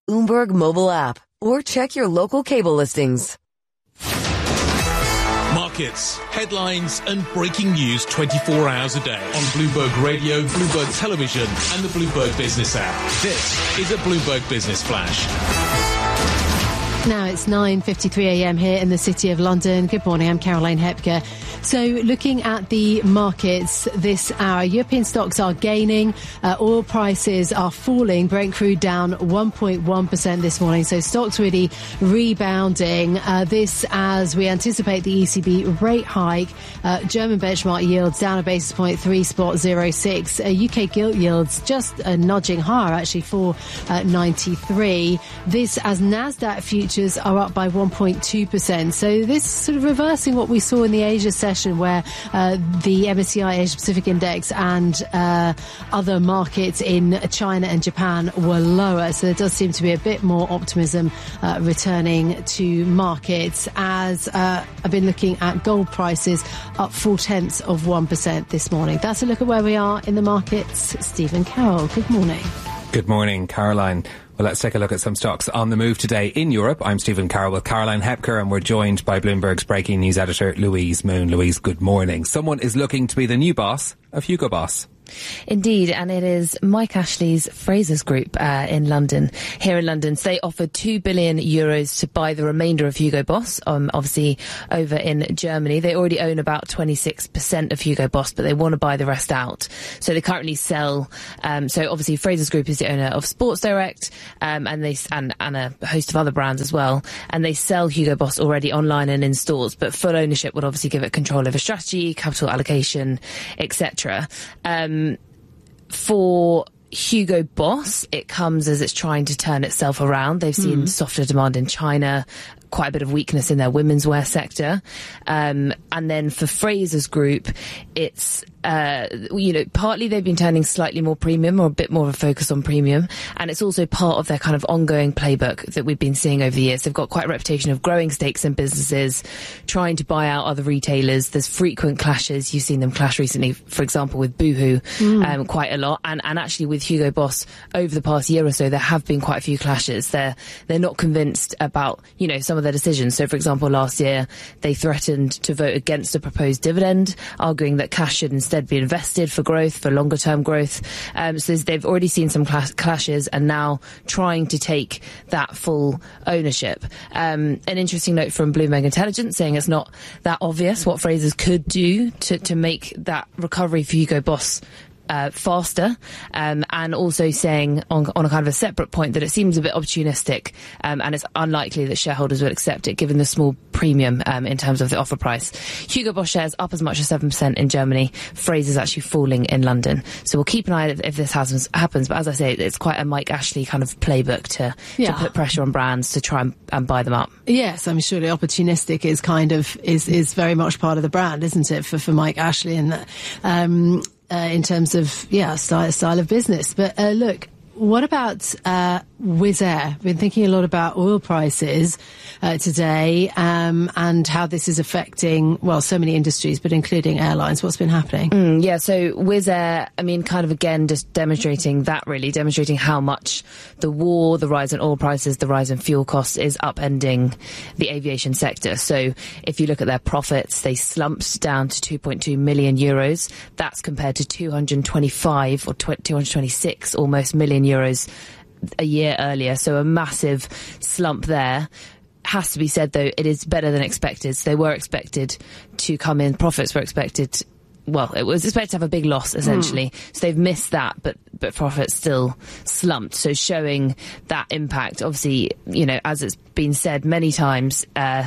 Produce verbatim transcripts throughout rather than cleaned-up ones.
Bloomberg mobile app or check your local cable listings. Markets, headlines and breaking news twenty-four hours a day on Bloomberg Radio, Bloomberg Television and the Bloomberg Business app. This is a Bloomberg Business Flash. Now it's nine fifty-three a m here in the City of London. Good morning, I'm Caroline Hepker. So looking at the markets this hour, European stocks are gaining, uh, oil prices are falling, Brent crude down one point one percent this morning, so stocks really rebounding. Uh, this as we anticipate the E C B rate hike. Uh, German benchmark yields down a basis point, three point zero six. Uh, U K gilt yields just uh, nudging higher, actually four ninety-three. This as Nasdaq futures are up by one point two percent. So this sort of reversing what we saw in the Asia session where uh, the M S C I Asia Pacific Index and uh, other markets in China and Japan were lower. So there does seem to be a bit more optimism uh, returning to markets as uh, I've been looking at gold prices up four tenths of one percent this morning. That's a look at where we are in the markets. Stephen Carroll, good morning. Good morning, Caroline. Well, let's take a look at some stocks on the move today in Europe. I'm Stephen Carroll with Caroline Hepker, and we're joined by Bloomberg's breaking news editor, Louise Moon. Louise, good morning. Someone is looking to be the new boss of Hugo Boss. Indeed, and it is Mike Ashley's Frasers Group uh, in London, here in London. So they offered two billion euros to buy the remainder of Hugo Boss, um, obviously over in Germany. They already own about twenty-six percent of Hugo Boss, but they want to buy the rest out. So they currently sell, um, so obviously Frasers Group is the owner of Sports Direct, um, and they and, and a host of other brands as well. And they sell Hugo Boss already online and in stores, but full ownership would obviously give it control over strategy, capital allocation, et cetera. Um, For Hugo Boss, it comes as it's trying to turn itself around. They've seen mm. softer demand in China, quite a bit of weakness in their women's wear sector. Um, and then for Frasers Group, it's, uh, you know, partly they've been turning slightly more premium or a bit more of a focus on premium. And it's also part of their kind of ongoing playbook that we've been seeing over the years. They've got quite a reputation of growing stakes in businesses, trying to buy out other retailers. There's frequent clashes. You've seen them clash recently, for example, with Boohoo, mm. um, quite a lot. And, and actually with Hugo Boss over the past year or so, there have been quite a few clashes. They're, they're not convinced about, you know, some of their decisions. So, for example, last year, they threatened to vote against a proposed dividend, arguing that cash should instead be invested for growth, for longer term growth. Um, so they've already seen some cl- clashes and now trying to take that full ownership. Um, an interesting note from Bloomberg Intelligence saying it's not that obvious what Frasers could do to, to make that recovery for Hugo Boss Uh, faster, um, and also saying on, on a kind of a separate point that it seems a bit opportunistic, um, and it's unlikely that shareholders would accept it given the small premium um, in terms of the offer price. Hugo Boss shares up as much as seven percent in Germany. Frasers actually falling in London. So we'll keep an eye if, if this happens, happens. But as I say, it's quite a Mike Ashley kind of playbook to, yeah. to put pressure on brands to try and, and buy them up. Yes, I'm sure the opportunistic is kind of is is very much part of the brand, isn't it, for for Mike Ashley and that. Um, Uh, in terms of, yeah, style, style of business. But uh, look, what about uh, Wizz Air? I've been thinking a lot about oil prices uh, today um, and how this is affecting, well, so many industries, but including airlines. What's been happening? Mm, yeah, so Wizz Air, I mean, kind of again, just demonstrating that really, demonstrating how much the war, the rise in oil prices, the rise in fuel costs is upending the aviation sector. So if you look at their profits, they slumped down to two point two million euros. That's compared to two hundred twenty-five or two hundred twenty-six almost million euros a year earlier. So a massive slump there. Has to be said, though, it is better than expected. So they were expected to come in. Profits were expected, well, it was expected to have a big loss, essentially. Mm. So they've missed that, but, but profits still slumped. So showing that impact, obviously, you know, as it's been said many times, uh,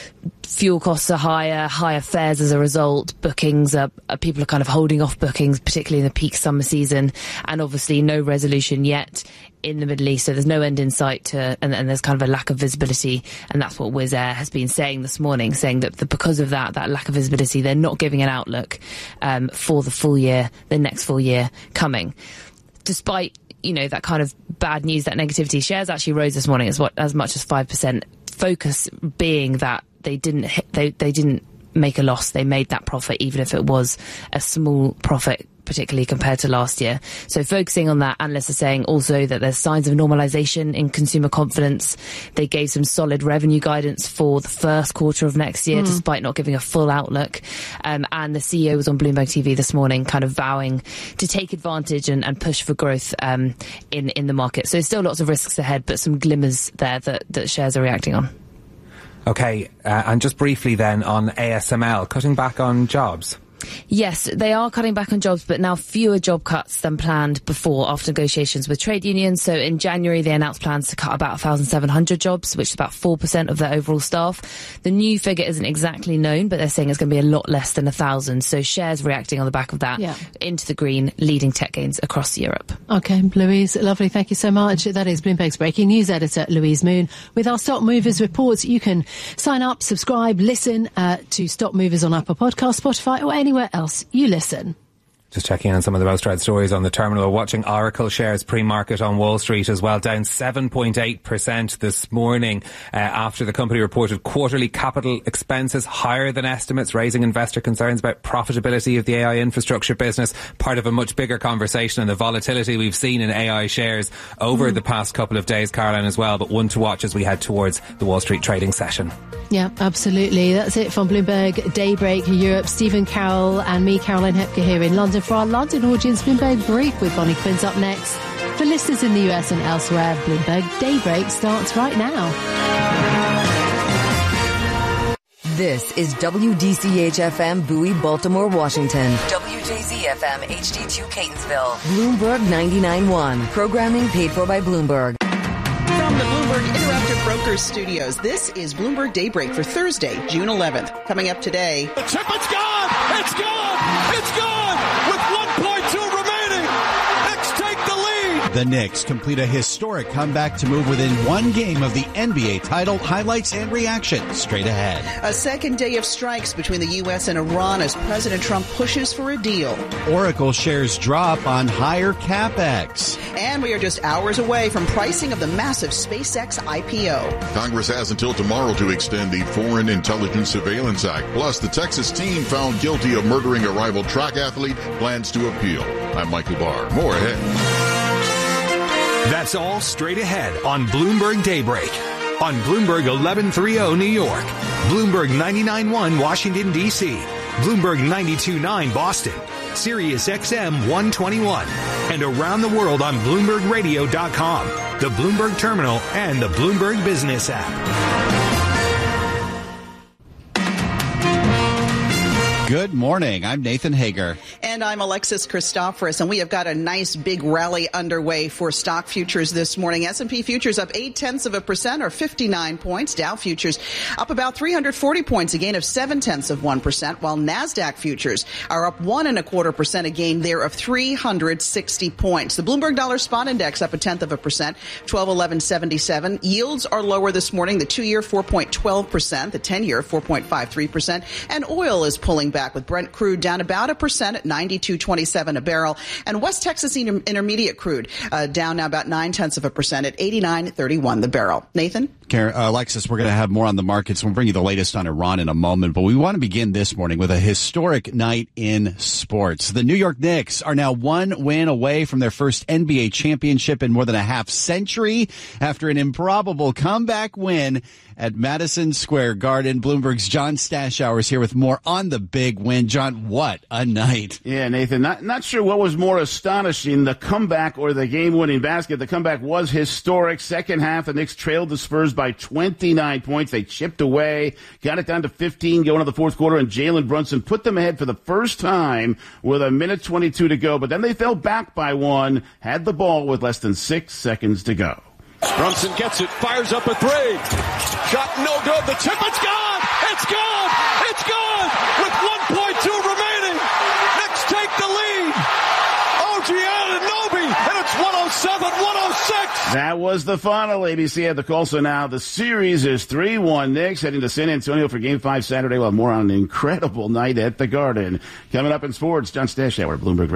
fuel costs are higher, higher fares as a result. Bookings are, are, people are kind of holding off bookings, particularly in the peak summer season. And obviously no resolution yet in the Middle East. So there's no end in sight to, and, and there's kind of a lack of visibility. And that's what Wizz Air has been saying this morning, saying that the, because of that, that lack of visibility, they're not giving an outlook um, for the full year, the next full year coming. Despite, you know, that kind of bad news, that negativity, shares actually rose this morning as what, as much as five percent. Focus being that they didn't hit, they, they didn't make a loss. They made that profit, even if it was a small profit particularly compared to last year. So focusing on that, analysts are saying also that there's signs of normalization in consumer confidence. They gave some solid revenue guidance for the first quarter of next year, mm. despite not giving a full outlook. Um, and the C E O was on Bloomberg T V this morning kind of vowing to take advantage and, and push for growth um, in, in the market. So still lots of risks ahead, but some glimmers there that, that shares are reacting on. OK, uh, and just briefly then on A S M L, cutting back on jobs. Yes, they are cutting back on jobs, but now fewer job cuts than planned before after negotiations with trade unions. So in January, they announced plans to cut about one thousand seven hundred jobs, which is about four percent of their overall staff. The new figure isn't exactly known, but they're saying it's going to be a lot less than one thousand. So shares reacting on the back of that yeah. into the green, leading tech gains across Europe. OK, Louise, lovely. Thank you so much. That is Bloomberg's breaking news editor, Louise Moon. With our Stock Movers reports, you can sign up, subscribe, listen uh, to Stock Movers on Apple Podcasts, Spotify, or anywhere else you listen. Just checking on some of the most read stories on the terminal. Watching Oracle shares pre-market on Wall Street as well, down seven point eight percent this morning uh, after the company reported quarterly capital expenses higher than estimates, raising investor concerns about profitability of the A I infrastructure business. Part of a much bigger conversation and the volatility we've seen in A I shares over mm. the past couple of days, Caroline, as well, but one to watch as we head towards the Wall Street trading session. Yeah, absolutely. That's it from Bloomberg Daybreak Europe. Stephen Carroll and me, Caroline Hepker, here in London. For our London audience, Bloomberg Brief with Bonnie Quinns up next. For listeners in the U S and elsewhere, Bloomberg Daybreak starts right now. This is W D C H F M Bowie, Baltimore, Washington. W J Z F M H D two Catonsville. Bloomberg ninety-nine point one. Programming paid for by Bloomberg. From the Bloomberg Interactive Brokers Studios, this is Bloomberg Daybreak for Thursday, June eleventh. Coming up today. The tip, it's gone! It's gone! It's gone! With one point two remaining, Knicks take the lead! The Knicks complete a historic comeback to move within one game of the N B A title. Highlights and reaction straight ahead. A second day of strikes between the U S and Iran as President Trump pushes for a deal. Oracle shares drop on higher capex. And we are just hours away from pricing of the massive SpaceX I P O. Congress has until tomorrow to extend the Foreign Intelligence Surveillance Act. Plus, the Texas team found guilty of murdering a rival track athlete plans to appeal. I'm Michael Barr. More ahead. That's all straight ahead on Bloomberg Daybreak. On Bloomberg eleven thirty New York, Bloomberg ninety-nine point one Washington, D C, Bloomberg ninety-two point nine Boston, Sirius X M one twenty-one, and around the world on Bloomberg Radio dot com, the Bloomberg Terminal, and the Bloomberg Business app. Good morning. I'm Nathan Hager. And I'm Alexis Christoforous, and we have got a nice big rally underway for stock futures this morning. S and P futures up eight tenths of a percent or fifty-nine points. Dow futures up about three hundred forty points, a gain of seven tenths of one percent, while NASDAQ futures are up one and a quarter percent, a gain there of three hundred sixty points. The Bloomberg Dollar Spot Index up a tenth of a percent, twelve eleven seventy-seven. Yields are lower this morning. The two-year four point one two percent, the ten-year four point five three percent, and oil is pulling back with Brent crude down about a percent at ninety-two twenty-seven a barrel, and West Texas Inter- Intermediate crude uh, down now about nine tenths of a percent at eighty-nine thirty-one the barrel. Nathan? Karen, uh, Alexis, we're going to have more on the markets. We'll bring you the latest on Iran in a moment, but we want to begin this morning with a historic night in sports. The New York Knicks are now one win away from their first N B A championship in more than a half century after an improbable comeback win at Madison Square Garden. Bloomberg's John Stashower is here with more on the big win. John, what a night. Yeah, Nathan, not not sure what was more astonishing, the comeback or the game-winning basket. The comeback was historic. Second half, the Knicks trailed the Spurs by twenty-nine points. They chipped away, got it down to fifteen going into the fourth quarter, and Jalen Brunson put them ahead for the first time with a minute twenty-two to go. But then they fell back by one, had the ball with less than six seconds to go. Brunson gets it, fires up a three. Shot no good. The tip, it's gone! It's gone! It's gone! With one point two remaining, Knicks take the lead. O G Anunoby, and it's one oh seven one oh six. That was the final. A B C had the call, so now the series is three one Knicks heading to San Antonio for Game five Saturday. We'll have more on an incredible night at the Garden. Coming up in sports, John Stashower, Bloomberg Radio.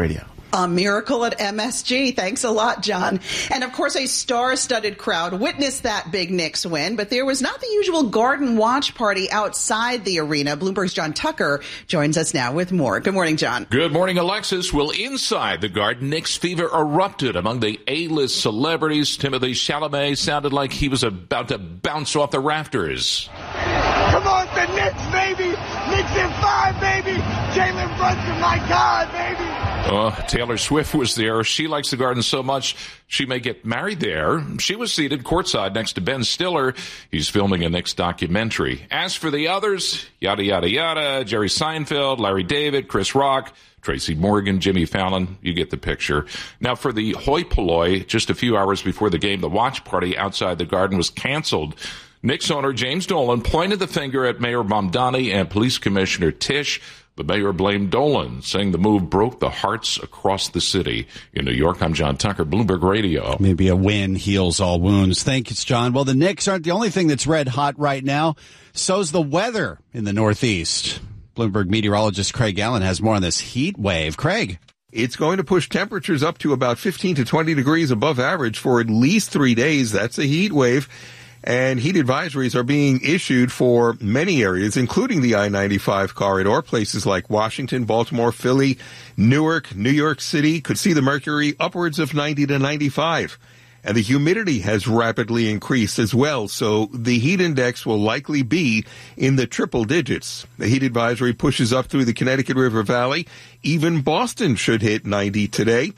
A miracle at M S G. Thanks a lot, John. And of course, a star-studded crowd witnessed that big Knicks win, but there was not the usual garden watch party outside the arena. Bloomberg's John Tucker joins us now with more. Good morning, John. Good morning, Alexis. Well, inside the garden, Knicks fever erupted among the A-list celebrities. Timothée Chalamet sounded like he was about to bounce off the rafters. Come on, the Knicks, baby! Knicks in five, baby! Jalen Brunson, my God, baby! Uh, Taylor Swift was there. She likes the garden so much she may get married there. She was seated courtside next to Ben Stiller. He's filming a Knicks documentary. As for the others, yada, yada, yada, Jerry Seinfeld, Larry David, Chris Rock, Tracy Morgan, Jimmy Fallon, you get the picture. Now, for the hoi polloi, just a few hours before the game, the watch party outside the garden was canceled. Knicks owner James Dolan pointed the finger at Mayor Mamdani and Police Commissioner Tisch. The mayor blamed Dolan, saying the move broke the hearts across the city. In New York, I'm John Tucker, Bloomberg Radio. Maybe a win heals all wounds. Thank you, John. Well, the Knicks aren't the only thing that's red hot right now. So's the weather in the Northeast. Bloomberg meteorologist Craig Allen has more on this heat wave. Craig. It's going to push temperatures up to about fifteen to twenty degrees above average for at least three days. That's a heat wave. And heat advisories are being issued for many areas, including the I ninety-five corridor. Places like Washington, Baltimore, Philly, Newark, New York City could see the mercury upwards of ninety to ninety-five. And the humidity has rapidly increased as well, so the heat index will likely be in the triple digits. The heat advisory pushes up through the Connecticut River Valley. Even Boston should hit ninety today.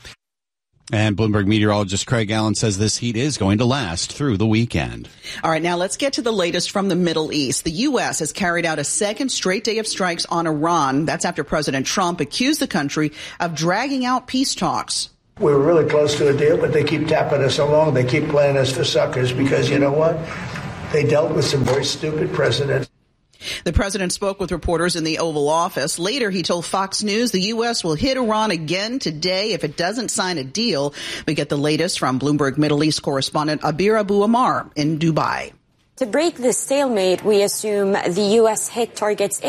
And Bloomberg meteorologist Craig Allen says this heat is going to last through the weekend. All right, now let's get to the latest from the Middle East. The U S has carried out a second straight day of strikes on Iran. That's after President Trump accused the country of dragging out peace talks. We were really close to a deal, but they keep tapping us along. They keep playing us for suckers because, you know what? They dealt with some very stupid precedents. The president spoke with reporters in the Oval Office. Later, he told Fox News the U S will hit Iran again today if it doesn't sign a deal. We get the latest from Bloomberg Middle East correspondent Abir Abu Amar in Dubai. To break this stalemate, we assume the U S hit targets